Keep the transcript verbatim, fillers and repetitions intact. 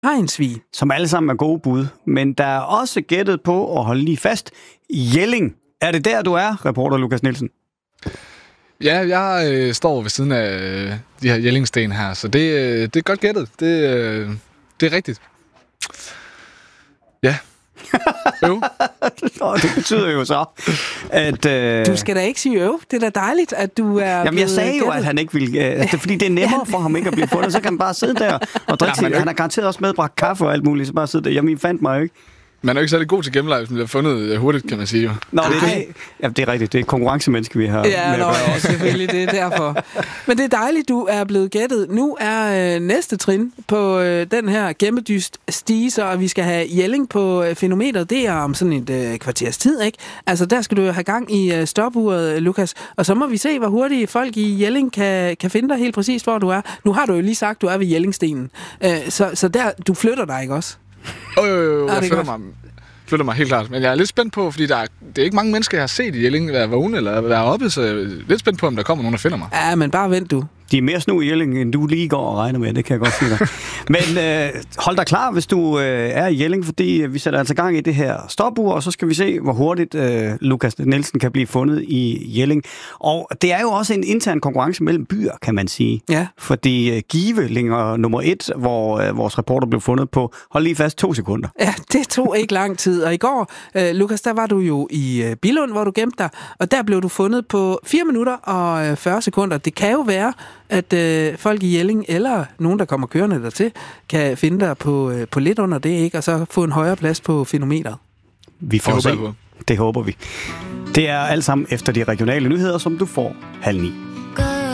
Hejnsvig. Som alle sammen er gode bud. Men der er også gættet på at holde lige fast. Jelling. Er det der, du er, reporter Lukas Nielsen? Ja, jeg øh, står ved siden af øh, de her Jellingsten her, så det, øh, det er godt gættet. Det, øh, det er rigtigt. Ja. Øv. Det betyder jo så, at... Øh... Du skal da ikke sige øv. Det er da dejligt, at du er Jamen, jeg sagde jo, at han ikke ville... Øh, det er, fordi det er nemmere for ham ikke at blive fundet. Så kan han bare sidde der og drikke sig. Han har garanteret også medbragt kaffe og alt muligt, så bare sidde der. Jamen, I fandt mig jo ikke. Man er jo ikke særlig god til gennemleje, hvis man bliver fundet hurtigt, kan man sige. Jo. Nå, det er, det. Ja, det er rigtigt. Det er konkurrencemenneske, vi har. Ja, nå, ja, selvfølgelig. Det er derfor. Men det er dejligt, du er blevet gættet. Nu er øh, næste trin på øh, den her gemmedyst stige, så vi skal have Jelling på øh, fænometer. Det er om sådan et øh, kvarters tid, ikke? Altså, der skal du have gang i øh, stopuret, Lukas. Og så må vi se, hvor hurtigt folk i Jelling kan, kan finde dig helt præcist, hvor du er. Nu har du jo lige sagt, du er ved Jellingstenen. Øh, så, så der, du flytter dig, ikke også? Jo, jo, jo, jeg flytter mig, flytter mig helt klart. Men jeg er lidt spændt på, fordi der er, det er ikke mange mennesker, jeg har set i Jelling være vågne eller være oppe, så jeg er lidt spændt på, om der kommer nogen, der finder mig. Ja, men bare vent du. De er mere snu i Jelling, end du lige går og regner med, det kan jeg godt sige dig. Men øh, hold dig klar, hvis du øh, er i Jelling, fordi vi sætter altså gang i det her stopur, og så skal vi se, hvor hurtigt øh, Lukas Nielsen kan blive fundet i Jelling. Og det er jo også en intern konkurrence mellem byer, kan man sige. Ja. Fordi øh, Give ligger nummer et, hvor øh, vores reporter blev fundet på, hold lige fast, to sekunder. Ja, det tog ikke lang tid. Og i går, øh, Lukas, der var du jo i øh, Billund, hvor du gemte dig, og der blev du fundet på fire minutter og øh, fyrre sekunder. Det kan jo være, at øh, folk i Jelling, eller nogen, der kommer kørende dertil, kan finde dig på, øh, på lidt under det, ikke? Og så få en højere plads på fænometeret. Vi får se. Det håber vi. Det er alt sammen efter de regionale nyheder, som du får halv ni.